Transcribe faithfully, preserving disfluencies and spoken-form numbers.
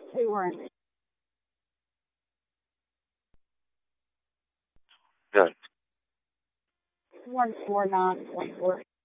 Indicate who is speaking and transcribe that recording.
Speaker 1: Two weren't.
Speaker 2: Good.
Speaker 1: One four nine one four.